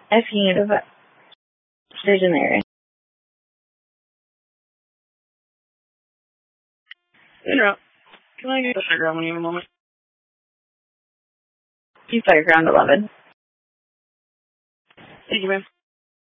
F-unit of visionary. Interrupt. Can I get the figure on you a moment? Keep Fireground 11. Thank you, ma'am.